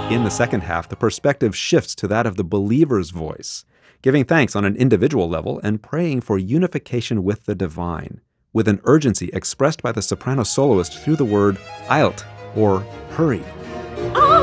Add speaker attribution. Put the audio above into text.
Speaker 1: In the second half, the perspective shifts to that of the believer's voice, giving thanks on an individual level and praying for unification with the divine, with an urgency expressed by the soprano soloist through the word eilt, or hurry.